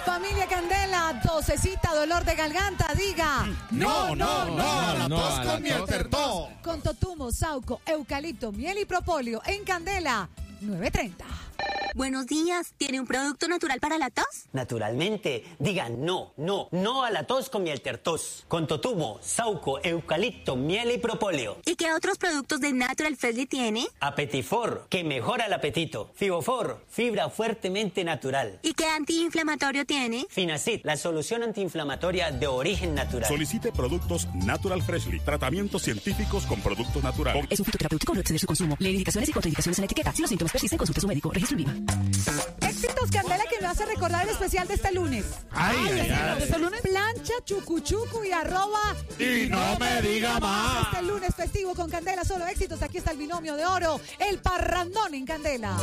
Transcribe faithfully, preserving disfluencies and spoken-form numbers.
Familia Candela, tosecita, dolor de garganta, diga. No, no, no, no a la no, tos a la con miel tos. tertó. Con totumo, sauco, eucalipto, miel y propóleo en Candela, nueve treinta. Buenos días. ¿Tiene un producto natural para la tos? Naturalmente, digan no, no, no a la tos con miel tertos. Con totumo, sauco, eucalipto, miel y propóleo. ¿Y qué otros productos de Natural Freshly tiene? Apetifor, que mejora el apetito. Fibofor, fibra fuertemente natural. ¿Y qué antiinflamatorio tiene? Finacid, la solución antiinflamatoria de origen natural. Solicite productos Natural Freshly. Tratamientos científicos con productos naturales. Es un fitoterapéutico, no exceder su consumo. Lee indicaciones y contraindicaciones en la etiqueta. Si los síntomas persisten, consulte a su médico. Registro Viva. Éxitos Candela que me hace recordar el especial de este lunes. Ay, ay, ¿De ay. este lunes? Plancha, chucuchucu y arroba. Y no me diga más. Este lunes festivo con Candela, solo éxitos. Aquí está el binomio de oro, el parrandón en Candela.